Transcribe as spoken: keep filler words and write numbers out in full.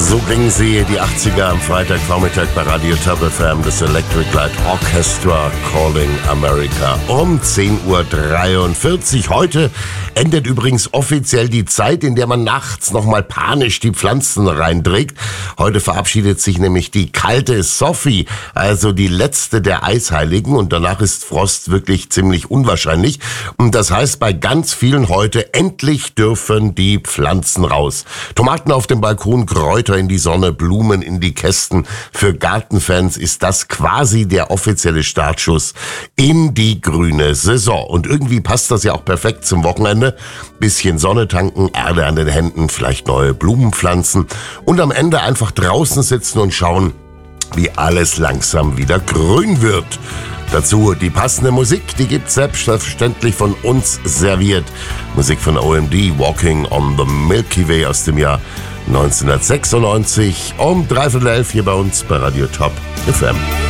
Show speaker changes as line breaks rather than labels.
So klingen sie, die achtziger am Freitagvormittag bei Radio Top F M, das Electric Light Orchestra Calling America um zehn Uhr dreiundvierzig. Heute endet übrigens offiziell die Zeit, in der man nachts nochmal panisch die Pflanzen reinträgt. Heute verabschiedet sich nämlich die kalte Sophie, also die letzte der Eisheiligen, und danach ist Frost wirklich ziemlich unwahrscheinlich. Und das heißt bei ganz vielen heute, endlich dürfen die Pflanzen raus. Tomaten auf dem Balkon, Kräuter in die Sonne, Blumen in die Kästen. Für Gartenfans ist das quasi der offizielle Startschuss in die grüne Saison. Und irgendwie passt das ja auch perfekt zum Wochenende. Bisschen Sonne tanken, Erde an den Händen, vielleicht neue Blumen pflanzen und am Ende einfach draußen sitzen und schauen, wie alles langsam wieder grün wird. Dazu die passende Musik, die gibt's selbstverständlich von uns serviert. Musik von O M D, Walking on the Milky Way aus dem Jahr neunzehnhundertsechsundneunzig um dreiviertel elf hier bei uns bei Radio Top F M.